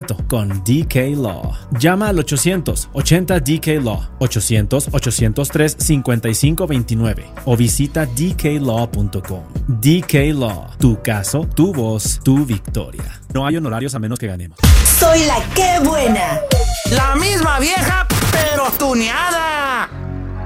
perfecto con DK Law. Llama al 800-80-DK-LAW, 800-803-5529 o visita dklaw.com. DK Law, tu caso, tu voz, tu victoria. No hay honorarios a menos que ganemos. Soy la que buena. La misma vieja, pero tuneada.